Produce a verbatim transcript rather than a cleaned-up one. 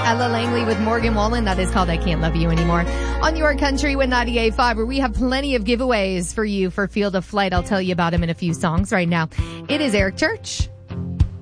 Ella Langley with Morgan Wallen. That is called I Can't Love You Anymore. On Your Country with ninety-eight point five, where we have plenty of giveaways for you for Field of Flight. I'll tell you about them in a few songs right now. It is Eric Church.